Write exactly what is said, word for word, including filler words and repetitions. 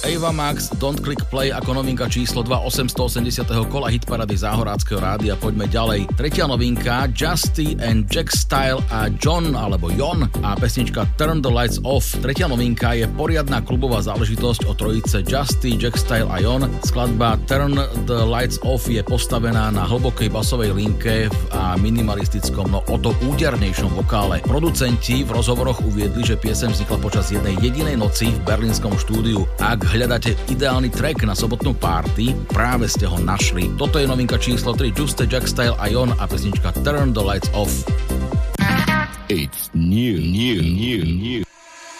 Ava Max, Don't Click Play ako novinka číslo dva osemstoosemdesiateho kola hitparady Záhoráckeho rádia. Poďme ďalej. Tretia novinka Justy and Jack Style a John alebo Jon a pesnička Turn the Lights Off. Tretia novinka je poriadna klubová záležitosť o trojice Justy, Jack Style a Jon. Skladba Turn the Lights Off je postavená na hlbokej basovej linke a minimalistickom, no o to údernejšom vokále. Producenti v rozhovoroch uviedli, že pieseň vznikla počas jednej jedinej noci v berlínskom štúdiu. Ak hľadáte ideálny track na sobotnú party, práve ste ho našli. Toto je novinka číslo tri, Juste, Jack Style a Jon a pesnička Turn the Lights Off. It's new, new, new, new.